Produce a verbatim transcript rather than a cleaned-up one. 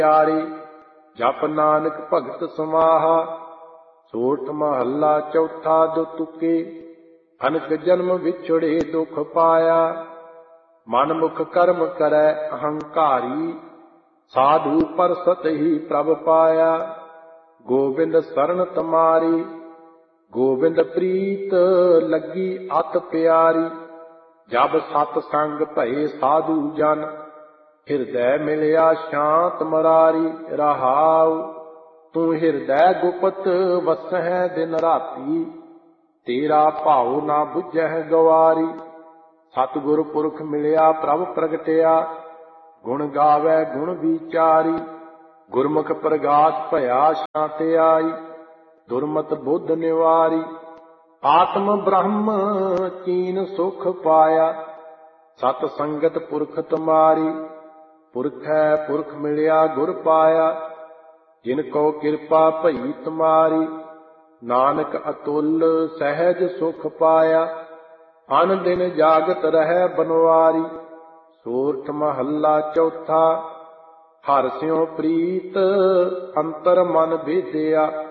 ਪਿਆਰੀ। ਜਪ ਨਾਨਕ ਭਗਤ ਸਮਾਹਾ, ਸੋਠ ਮਹੱਲਾ ਚੌਥਾ ਦੋ ਤੁਕੇ। ਅਨਕ ਜਨਮ ਵਿਛੜੇ ਦੁਖ ਪਾਇਆ, ਮਨ ਮੁਖ ਕਰਮ ਕਰੈ ਅਹੰਕਾਰੀ। ਸਾਧੂ ਪਰਸਤ ਹੀ ਪ੍ਰਭ ਪਾਇਆ, ਗੋਬਿੰਦ ਸਰਨ ਤਮਾਰੀ। ਗੋਬਿੰਦ ਪ੍ਰੀਤ ਲੱਗੀ ਅਤ ਪਿਆਰੀ, ਜਬ ਸਤ ਸੰਗ ਭਏ ਸਾਧੂ ਜਨ। ਹਿਰਦੈ ਮਿਲਿਆ ਸ਼ਾਂਤ ਮਰਾਰੀ। ਰਹਾਉ ਤੂੰ ਹਿਰਦੈ ਗੁਪਤ ਵਸਹਿ ਦਿਨ ਰਾਤੀ, ਤੇਰਾ ਭਾਉ ਨਾ ਬੁਝਹਿ ਗਵਾਰੀ। ਸਤਿਗੁਰ ਪੁਰਖ ਮਿਲਿਆ ਪ੍ਰਭ ਪ੍ਰਗਟਿਆ, ਗੁਣ ਗਾਵੈ ਗੁਣ ਵਿਚਾਰੀ। ਗੁਰਮੁਖ ਪ੍ਰਗਾਸ ਭਇਆ ਸ਼ਾਂਤ ਆਈ, ਦੁਰਮਤ ਬੁੱਧ ਨਿਵਾਰੀ। ਆਤਮ ਬ੍ਰਹਮ ਚੀਨ ਸੁਖ ਪਾਇਆ, ਸਤ ਸੰਗਤ ਪੁਰਖ ਤੁਮਾਰੀ। ਪੁਰਖੈ ਪੁਰਖ ਮਿਲਿਆ ਗੁਰ ਪਾਇਆ, ਜਿਨ ਕੋ ਕਿਰਪਾ ਭਈ ਤੁਮਾਰੀ। ਨਾਨਕ ਅਤੁਲ ਸਹਿਜ ਸੁਖ ਪਾਇਆ, ਅਨ ਦਿਨ ਜਾਗਤ ਰਹਿ ਬਨਵਾਰੀ। ਸੋਰਠ ਮਹੱਲਾ ਚੌਥਾ। ਹਰਿ ਸਿਉ ਪ੍ਰੀਤ ਅੰਤਰ ਮਨ ਭੇਦਿਆ,